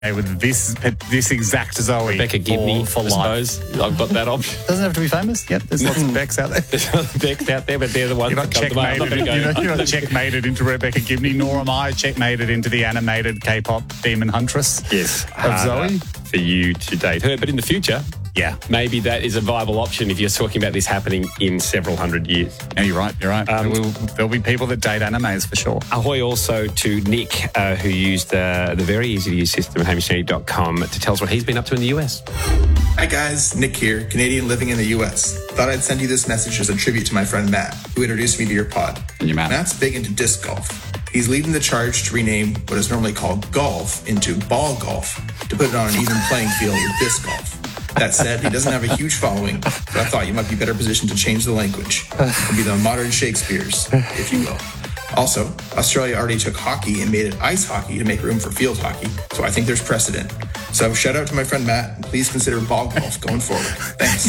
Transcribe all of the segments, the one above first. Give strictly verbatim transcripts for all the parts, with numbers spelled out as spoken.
with this this exact Zoe. Rebecca Gibney, for, for I life. suppose. I've got that option. Doesn't have to be famous. Yep, there's lots of Becks out there. There's other Becks out there, but they're the ones You're not that come to mind. I'm not checkmated, going to go. you're not, you're not checkmated into Rebecca Gibney, nor am I checkmated into the animated K-pop demon huntress. Yes, of Zoe. For you to date her, but in the future, yeah, maybe that is a viable option if you're talking about this happening in several hundred years. Yeah, you're right. You're right. Um, there will, there'll be people that date animes for sure. Ahoy also to Nick, uh, who used uh, the very easy to use system at hamish kennedy dot com to tell us what he's been up to in the U S. Hi guys, Nick here, Canadian living in the U S. Thought I'd send you this message as a tribute to my friend Matt, who introduced me to your pod. You, Matt? Matt's big into disc golf. He's leading the charge to rename what is normally called golf into ball golf to put it on an even playing field with disc golf. That said, he doesn't have a huge following, so I thought you might be better positioned to change the language and be the modern Shakespeare's, if you will. Also, Australia already took hockey and made it ice hockey to make room for field hockey, so I think there's precedent. So shout out to my friend Matt, and please consider ball golf going forward. Thanks.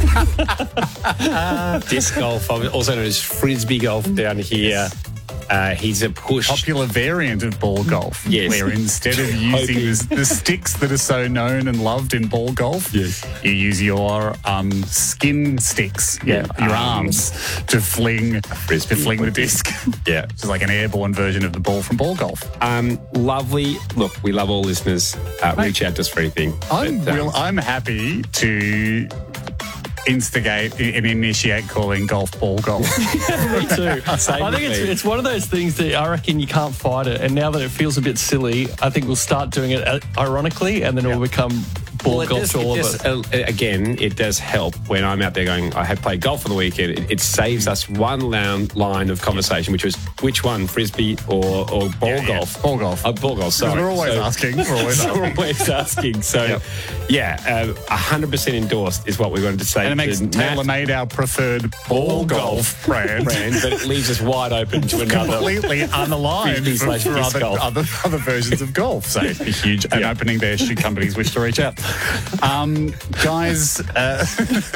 Disc golf, also known as frisbee golf down here. Uh, he's a push. Popular variant of ball golf. Yes. Where instead of using the, the sticks that are so known and loved in ball golf, yes, you use your um, skin sticks, yeah, your um, arms to fling to fling the disc. Yeah. It's like an airborne version of the ball from ball golf. Um, lovely. Look, we love all listeners. Uh, reach out to us for anything. I'm, but, um, real, I'm happy to instigate and initiate calling golf ball golf. Me too. I think it's, it's one of those things that I reckon you can't fight it. And now that it feels a bit silly, I think we'll start doing it ironically, and then it will become ball well, golf does, to all does, of us. Uh, again, it does help when I'm out there going, I have played golf on the weekend. It, it saves us one loud line of conversation, which was which one, frisbee or, or ball yeah, golf? Yeah. Ball golf. Uh, ball golf, sorry. We're always so, asking. We're always asking. we're always asking. So, yep. yeah, uh, one hundred percent endorsed is what we wanted to say. And it makes TaylorMade our preferred ball, ball golf brand. brand, but it leaves us wide open to another. Completely unaligned for, for other, other, other versions of golf. So a huge an opening there should companies wish to reach out. Um, guys, uh,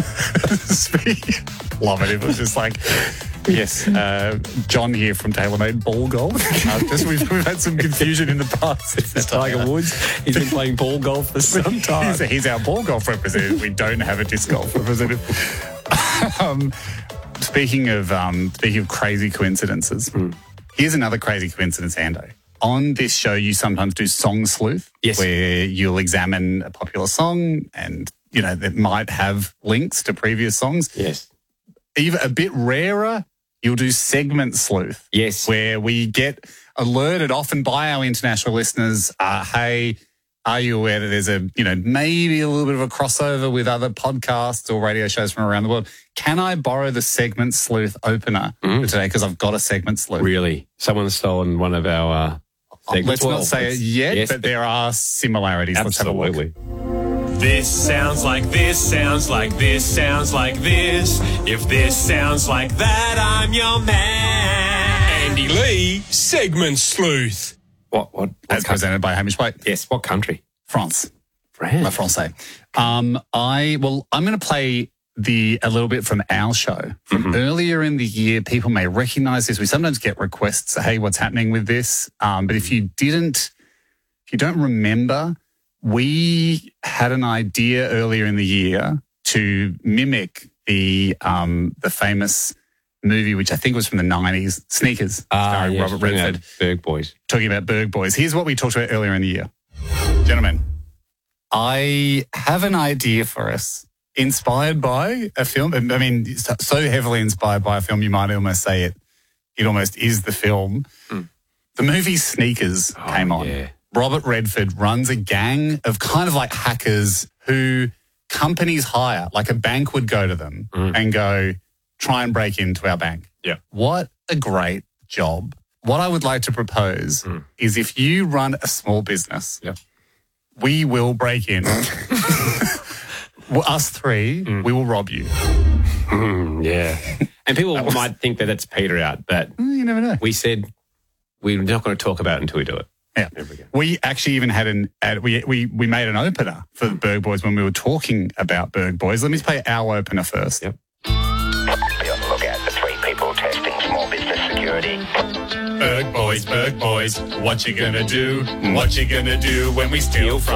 speak, love it. It was just like, yes, uh, John here from TaylorMade Ball Golf. Uh, just we've, we've had some confusion in the past. It's Tiger Woods. He's been playing ball golf for some time. He's, he's our ball golf representative. We don't have a disc golf representative. um, speaking of um, speaking of crazy coincidences, mm. here's another crazy coincidence, Ando. On this show, you sometimes do Song Sleuth, yes, where you'll examine a popular song and, you know, that might have links to previous songs. Yes. Even a bit rarer, you'll do Segment Sleuth. Yes. Where we get alerted often by our international listeners, uh, hey, are you aware that there's a, you know, maybe a little bit of a crossover with other podcasts or radio shows from around the world? Can I borrow the Segment Sleuth opener mm. for today? Because I've got a Segment Sleuth. Really? Someone's stolen one of our uh, segments. Let's well, not say it yet, yes, but there are similarities. Absolutely. Let's have a look. This sounds like this, sounds like this, sounds like this. If this sounds like that, I'm your man. Andy Lee, Segment Sleuth. What? What? As presented by Hamish White. Yes. What country? France. France. La Francais. Um, I well, I'm going to play the a little bit from our show from mm-hmm. earlier in the year. People may recognise this. We sometimes get requests. Hey, what's happening with this? Um, but if you didn't, if you don't remember, we had an idea earlier in the year to mimic the um, the famous movie, which I think was from the nineties, Sneakers, uh, starring yeah, Robert Redford. Berg Boys. Talking about Berg Boys. Here's what we talked about earlier in the year. Gentlemen, I have an idea for us, inspired by a film. I mean, so heavily inspired by a film, you might almost say it, it almost is the film. Mm. The movie Sneakers oh, came on. Yeah. Robert Redford runs a gang of kind of like hackers who companies hire, like a bank would go to them mm. and go, try and break into our bank. Yeah. What a great job. What I would like to propose mm. is if you run a small business, yeah. we will break in. Us three, mm. we will rob you. Mm, yeah. And people was, might think that that's Peter out, but you never know. We said we're not going to talk about it until we do it. Yeah. There we go. We actually even had an ad, we we we made an opener for Berg Boys when we were talking about Berg Boys. Let me play our opener first. Yep. Be on the lookout for three people testing small business security. Berg boys, Berg boys, what you gonna do? What you gonna do when we steal from